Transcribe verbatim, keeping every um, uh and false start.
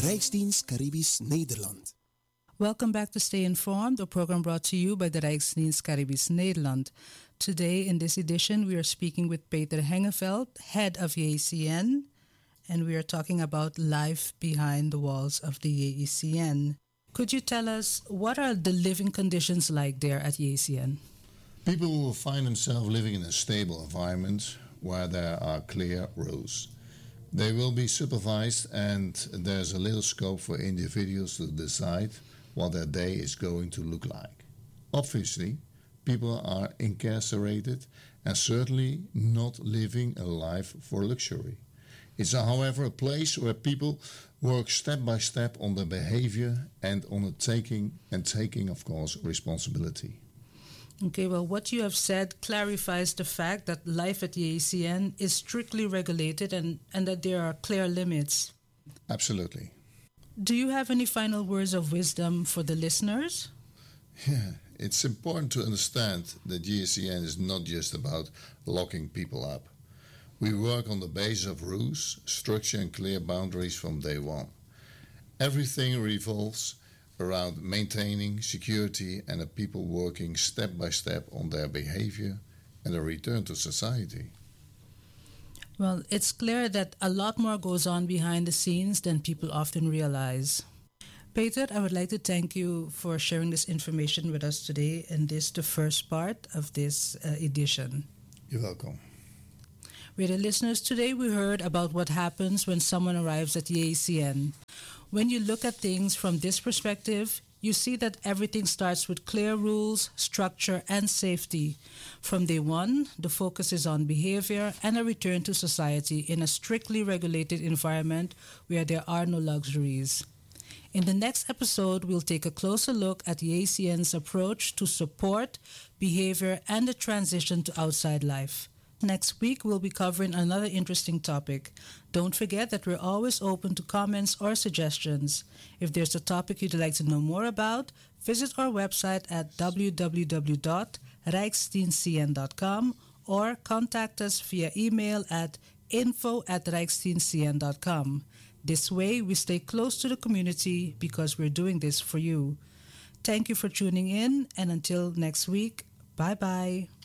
Rijksdienst Caribisch Nederland. Welcome back to Stay Informed, a program brought to you by the Rijksdienst Caribisch Nederland. Today, in this edition, we are speaking with Peter Hengeveld, head of J E C N, and we are talking about life behind the walls of the J E C N. Could you tell us, what are the living conditions like there at J E C N? People will find themselves living in a stable environment where there are clear rules. They will be supervised, and there's a little scope for individuals to decide what their day is going to look like. Obviously, people are incarcerated and certainly not living a life for luxury. It's, however, a place where people work step by step on their behavior and on the taking and taking, of course, responsibility. Okay, well, what you have said clarifies the fact that life at J E C N is strictly regulated and, and that there are clear limits. Absolutely. Do you have any final words of wisdom for the listeners? Yeah, it's important to understand that J E C N is not just about locking people up. We work on the basis of rules, structure and clear boundaries from day one. Everything revolves around maintaining security and the people working step by step on their behavior and a return to society. Well, it's clear that a lot more goes on behind the scenes than people often realize. Peter, I would like to thank you for sharing this information with us today in this, the first part of this uh, edition. You're welcome. With the listeners, today we heard about what happens when someone arrives at J E C N. When you look at things from this perspective, you see that everything starts with clear rules, structure, and safety. From day one, the focus is on behavior and a return to society in a strictly regulated environment where there are no luxuries. In the next episode, we'll take a closer look at J E C N's approach to support, behavior, and the transition to outside life. Next week, we'll be covering another interesting topic. Don't forget that we're always open to comments or suggestions. If there's a topic you'd like to know more about, visit our website at w w w dot rijksdienst c n dot com or contact us via email at info at rijksdienst c n dot com. This way, we stay close to the community because we're doing this for you. Thank you for tuning in, and until next week, bye-bye.